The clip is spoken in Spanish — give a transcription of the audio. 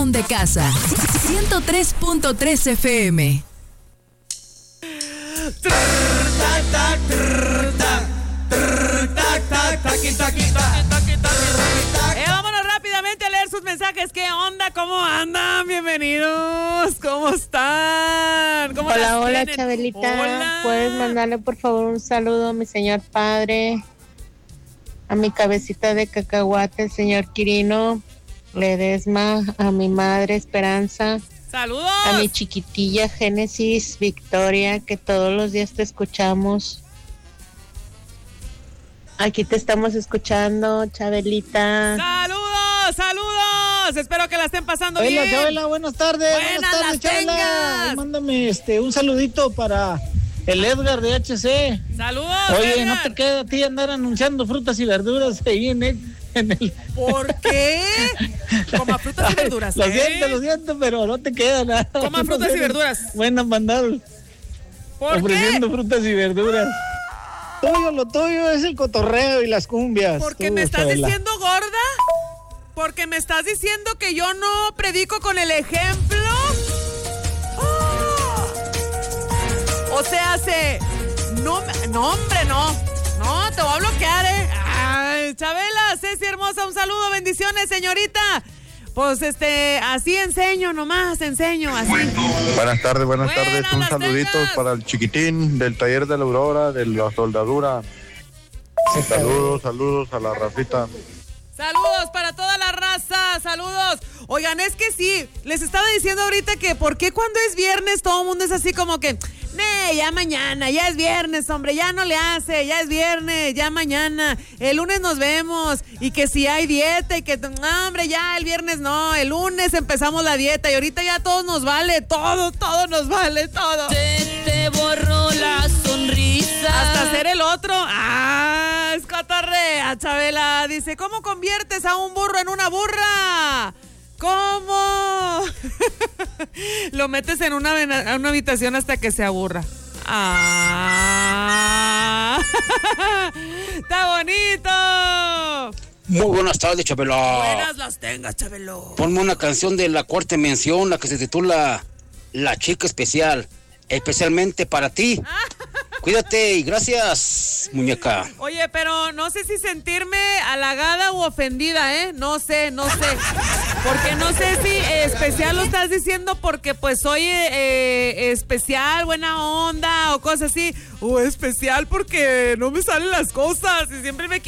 son de casa. 103.3 FM. Vámonos rápidamente a leer sus mensajes. ¿Qué onda? ¿Cómo andan? Bienvenidos. ¿Cómo están? ¿Cómo hola, Chabelita. Hola. ¿Puedes mandarle por favor un saludo a mi señor padre, a mi cabecita de cacahuate, el señor Quirino Ledesma, a mi madre Esperanza? ¡Saludos! A mi chiquitilla Génesis Victoria, que todos los días te escuchamos. Aquí te estamos escuchando, Chabelita. ¡Saludos! ¡Saludos! Espero que la estén pasando bien. Hola, Chabela, buenas tardes. Buenas las Chabela. tengas. Mándame un saludito para el Edgar de HC. ¡Saludos, Oye, Edgar! ¿no te queda a ti andar anunciando frutas y verduras ahí en el... ¿Por qué? Coma frutas y verduras. Lo siento, pero no te queda nada. Coma frutas y verduras. Buena mandar ofreciendo frutas y verduras. Lo tuyo es el cotorreo y las cumbias. ¿Porque me estás diciendo gorda? ¿Porque me estás diciendo que yo no predico con el ejemplo? ¡Oh! O sea, no, hombre, no, te voy a bloquear, Ay, Chabela, Ceci hermosa, un saludo, bendiciones, señorita. Pues así enseño, así. Buenas tardes, un saludito tengas. para el chiquitín del taller de la Aurora, de la soldadura. Saludos a la Rafita. Saludos para toda la raza, saludos. Oigan, es que sí, les estaba diciendo ahorita que por qué cuando es viernes todo el mundo es así como que, ya mañana, ya es viernes, hombre, ya no le hace, ya es viernes, ya mañana, el lunes nos vemos, y que si hay dieta, y que, no, hombre, ya el viernes no, el lunes empezamos la dieta, y ahorita ya todo nos vale, todo nos vale, todo. Se te borró la sonrisa. Hasta hacer el otro. Es cotorrea, Chabela. Dice, ¿cómo conviertes a un burro en una burra? ¿Cómo? Lo metes en una habitación hasta que se aburra. ¡Está bonito! Muy buenas tardes, Chabelo. Buenas las tengas, Chabelo. Ponme una canción de la cuarta mención, la que se titula La Chica Especial. Especialmente para ti. Cuídate y gracias, muñeca. Oye, pero no sé si sentirme halagada u ofendida, No sé. Porque no sé si especial lo estás diciendo porque pues soy especial, buena onda o cosas así. O especial porque no me salen las cosas y siempre me